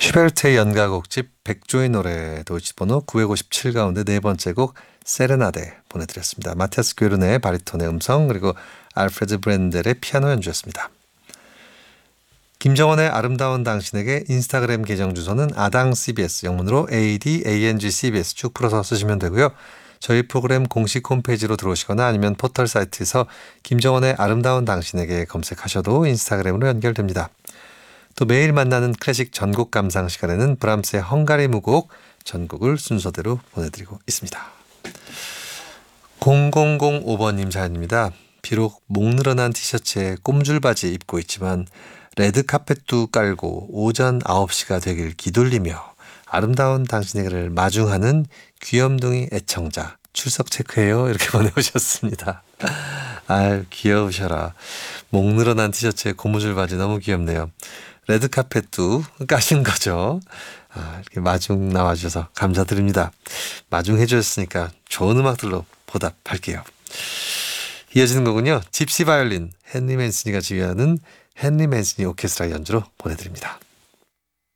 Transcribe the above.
슈베르트의 연가곡집 백조의 노래 도이치번호 957 가운데 네 번째 곡 세레나데 보내드렸습니다. 마티아스 괴르네의 바리톤의 음성 그리고 알프레드 브렌델의 피아노 연주였습니다. 김정원의 아름다운 당신에게 인스타그램 계정 주소는 아당CBS 영문으로 ADANGCBS 쭉 풀어서 쓰시면 되고요. 저희 프로그램 공식 홈페이지로 들어오시거나 아니면 포털 사이트에서 김정원의 아름다운 당신에게 검색하셔도 인스타그램으로 연결됩니다. 또 매일 만나는 클래식 전곡 감상 시간에는 브람스의 헝가리 무곡 전곡을 순서대로 보내드리고 있습니다. 0005번님 사연입니다. 비록 목 늘어난 티셔츠에 꼼줄 바지 입고 있지만 레드카펫도 깔고 오전 9시가 되길 기돌리며 아름다운 당신에게를 마중하는 귀염둥이 애청자 출석 체크해요. 이렇게 보내오셨습니다. 아유 귀여우셔라. 목 늘어난 티셔츠에 고무줄 바지 너무 귀엽네요. 레드카펫도 까신 거죠. 이렇게 마중 나와주셔서 감사드립니다. 마중 해주셨으니까 좋은 음악들로 보답할게요. 이어지는 곡은요. 집시 바이올린 헨리 맨스니가 지휘하는 헨리 맨스니 오케스트라 연주로 보내드립니다.